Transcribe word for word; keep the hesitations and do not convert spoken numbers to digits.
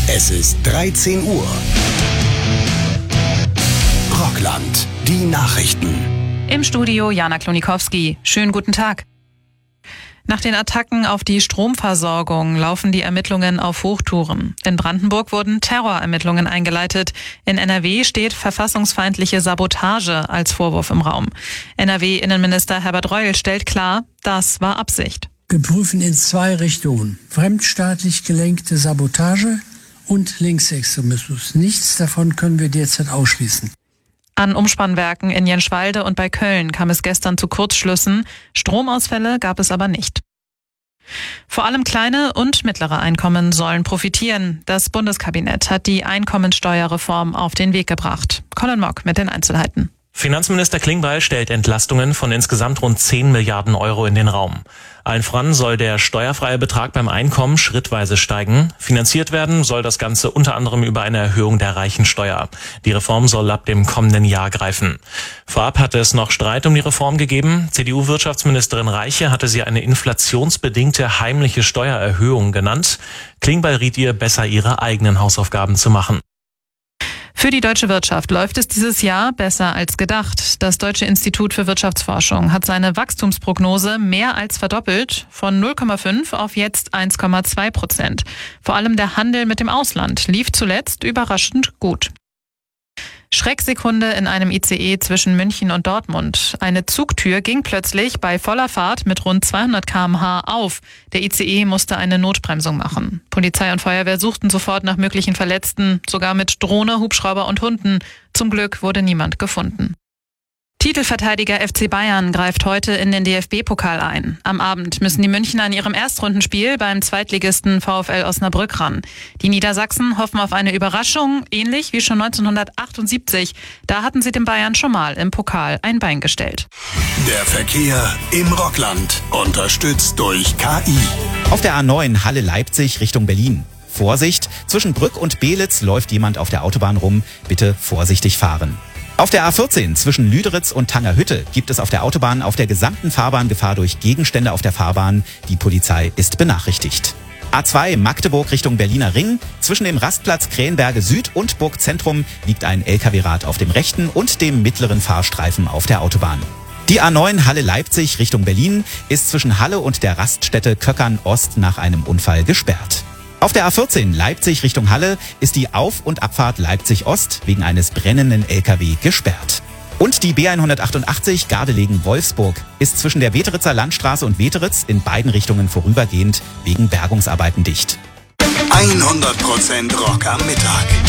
Es ist dreizehn Uhr. Rockland, die Nachrichten. Im Studio Jana Klonikowski. Schönen guten Tag. Nach den Attacken auf die Stromversorgung laufen die Ermittlungen auf Hochtouren. In Brandenburg wurden Terrorermittlungen eingeleitet. In N R W steht verfassungsfeindliche Sabotage als Vorwurf im Raum. N R W-Innenminister Herbert Reul stellt klar, das war Absicht. Wir prüfen in zwei Richtungen: fremdstaatlich gelenkte Sabotage und Linksextremismus. Nichts davon können wir derzeit ausschließen. An Umspannwerken in Jenschwalde und bei Köln kam es gestern zu Kurzschlüssen. Stromausfälle gab es aber nicht. Vor allem kleine und mittlere Einkommen sollen profitieren. Das Bundeskabinett hat die Einkommensteuerreform auf den Weg gebracht. Colin Mock mit den Einzelheiten. Finanzminister Klingbeil stellt Entlastungen von insgesamt rund zehn Milliarden Euro in den Raum. Allen voran soll der steuerfreie Betrag beim Einkommen schrittweise steigen. Finanziert werden soll das Ganze unter anderem über eine Erhöhung der Reichensteuer. Die Reform soll ab dem kommenden Jahr greifen. Vorab hatte es noch Streit um die Reform gegeben. C D U-Wirtschaftsministerin Reiche hatte sie eine inflationsbedingte heimliche Steuererhöhung genannt. Klingbeil riet ihr, besser ihre eigenen Hausaufgaben zu machen. Für die deutsche Wirtschaft läuft es dieses Jahr besser als gedacht. Das Deutsche Institut für Wirtschaftsforschung hat seine Wachstumsprognose mehr als verdoppelt, von null Komma fünf auf jetzt eins Komma zwei Prozent. Vor allem der Handel mit dem Ausland lief zuletzt überraschend gut. Schrecksekunde in einem I C E zwischen München und Dortmund. Eine Zugtür ging plötzlich bei voller Fahrt mit rund zweihundert Kilometer pro Stunde auf. Der I C E musste eine Notbremsung machen. Polizei und Feuerwehr suchten sofort nach möglichen Verletzten, sogar mit Drohne, Hubschrauber und Hunden. Zum Glück wurde niemand gefunden. Titelverteidiger F C Bayern greift heute in den D F B-Pokal ein. Am Abend müssen die Münchner in ihrem Erstrundenspiel beim Zweitligisten VfL Osnabrück ran. Die Niedersachsen hoffen auf eine Überraschung, ähnlich wie schon neunzehnhundertachtundsiebzig. Da hatten sie den Bayern schon mal im Pokal ein Bein gestellt. Der Verkehr im Rockland, unterstützt durch K I. Auf der A neun Halle-Leipzig Richtung Berlin. Vorsicht, zwischen Brück und Belitz läuft jemand auf der Autobahn rum. Bitte vorsichtig fahren. Auf der A vierzehn zwischen Lüderitz und Tangerhütte gibt es auf der Autobahn auf der gesamten Fahrbahn Gefahr durch Gegenstände auf der Fahrbahn. Die Polizei ist benachrichtigt. A zwei Magdeburg Richtung Berliner Ring. Zwischen dem Rastplatz Krähenberge Süd und Burgzentrum liegt ein L K W-Rad auf dem rechten und dem mittleren Fahrstreifen auf der Autobahn. Die A neun Halle-Leipzig Richtung Berlin ist zwischen Halle und der Raststätte Köckern Ost nach einem Unfall gesperrt. Auf der A vierzehn Leipzig Richtung Halle ist die Auf- und Abfahrt Leipzig-Ost wegen eines brennenden L K W gesperrt. Und die B hundertachtundachtzig Gardelegen-Wolfsburg ist zwischen der Weteritzer Landstraße und Weteritz in beiden Richtungen vorübergehend wegen Bergungsarbeiten dicht. hundert Prozent Rock am Mittag.